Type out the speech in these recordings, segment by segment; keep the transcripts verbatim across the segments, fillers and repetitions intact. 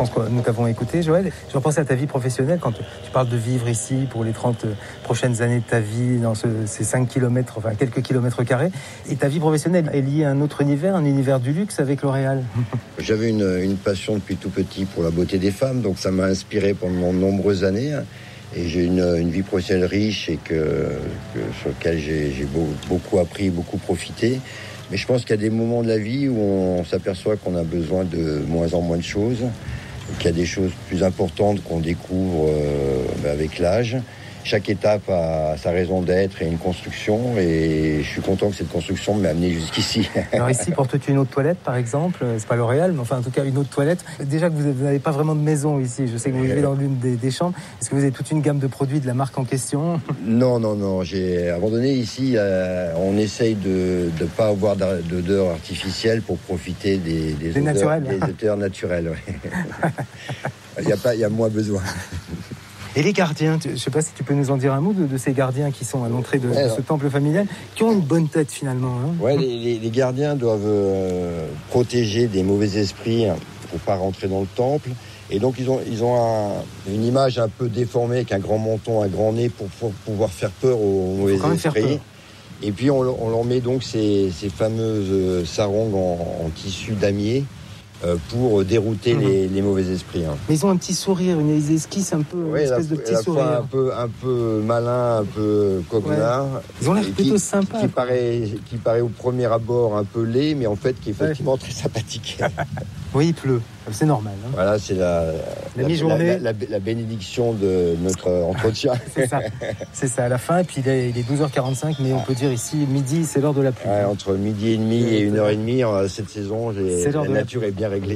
pense que nous t'avons écouté, Joël. Je repensais à ta vie professionnelle quand tu parles de vivre ici pour les trente prochaines années de ta vie, dans ce, ces cinq kilomètres, enfin quelques kilomètres carrés. Et ta vie professionnelle est liée à un autre univers, un univers du luxe avec L'Oréal. J'avais une, une passion depuis tout petit pour la beauté des femmes, donc ça m'a inspiré pendant de nombreuses années. Et j'ai une, une vie professionnelle riche et que, que sur laquelle j'ai, j'ai beau, beaucoup appris, beaucoup profité. Mais je pense qu'il y a des moments de la vie où on s'aperçoit qu'on a besoin de moins en moins de choses, qu'il y a des choses plus importantes qu'on découvre euh, avec l'âge. Chaque étape a sa raison d'être et une construction, et je suis content que cette construction m'ait amené jusqu'ici. Alors ici, portes-tu une eau de toilette, par exemple? C'est pas L'Oréal, mais enfin, en tout cas, une eau de toilette. Déjà que vous n'avez pas vraiment de maison ici, je sais que vous vivez dans l'une des, des chambres. Est-ce que vous avez toute une gamme de produits de la marque en question? Non, non, non. J'ai abandonné ici. Euh, on essaye de ne pas avoir d'odeur artificielle pour profiter des, des, des, odeurs, naturels. des odeurs naturelles. Ouais. Il y a pas, il y a moins besoin. Et les gardiens, je ne sais pas si tu peux nous en dire un mot de, de ces gardiens qui sont à l'entrée de, ouais, de ce temple familial, qui ont une bonne tête finalement. Hein. Ouais, les, les, les gardiens doivent euh, protéger des mauvais esprits pour ne pas rentrer dans le temple. Et donc ils ont, ils ont un, une image un peu déformée avec un grand menton, un grand nez pour, pour pouvoir faire peur aux mauvais esprits. Et puis on, on leur met donc ces, ces fameuses sarongs en, en tissu damier pour dérouter mmh. les, les mauvais esprits. Hein. Mais ils ont un petit sourire, une, ils esquissent un peu, ouais, une espèce la, de petit la sourire. Un peu, un peu malin, un peu coquenard. Ouais. Ils ont l'air plutôt sympas. Qui paraît, qui paraît au premier abord un peu laid, mais en fait qui est effectivement ouais. très sympathique. Oui, il pleut, c'est normal. Hein. Voilà, c'est la, la, la mi-journée. La, la, la bénédiction de notre entretien. c'est ça, c'est ça, à la fin. Et puis il est, il est douze heures quarante-cinq, mais on peut dire ici, midi, c'est l'heure de la pluie. Ouais, entre midi et demi et une heure et demie, cette saison, j'ai, la nature la est bien réglée.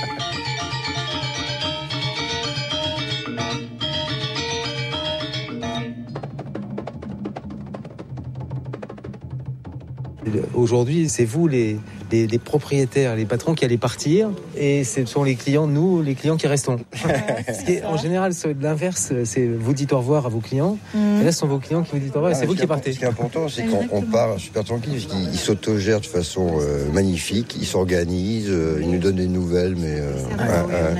Aujourd'hui, c'est vous les, les, les propriétaires, les patrons qui allez partir, et ce sont les clients, nous, les clients qui restons. Ce qui est, en général, c'est l'inverse, c'est vous dites au revoir à vos clients, mmh. et là, ce sont vos clients qui vous disent au revoir, et c'est ah, vous qui partez. Ce qui est important, c'est qu'on on part super tranquille, parce qu'ils s'autogèrent de façon euh, magnifique, ils s'organisent, euh, ils nous donnent des nouvelles, mais euh, un, un,